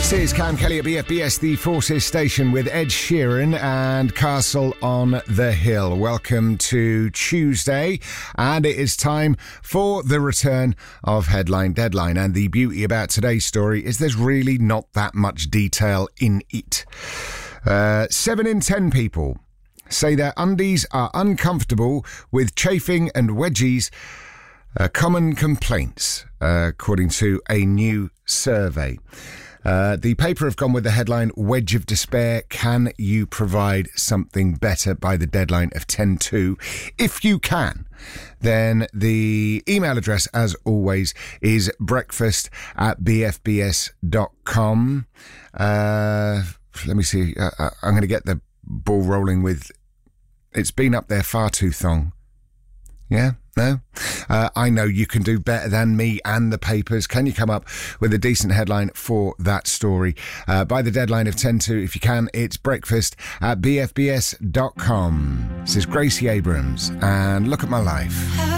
This is Cam Kelly at BFBS, the Forces station, with Ed Sheeran and Castle on the Hill. Welcome to Tuesday, and it is time for the return of Headline Deadline. And the beauty about today's story is there's really not that much detail in it. 7 in 10 people say their undies are uncomfortable with chafing and wedgies. Common complaints, according to a new survey. The paper have gone with the headline, Wedge of Despair, can you provide something better by the deadline of 10-2? If you can, then the email address, as always, is breakfast@bfbs.com. Let me see. I'm going to get the ball rolling with, it's been up there far too long. Yeah? No? I know you can do better than me and the papers. Can you come up with a decent headline for that story? By the deadline of 10-2, if you can, it's breakfast@bfbs.com. This is Gracie Abrams, and Look at My Life.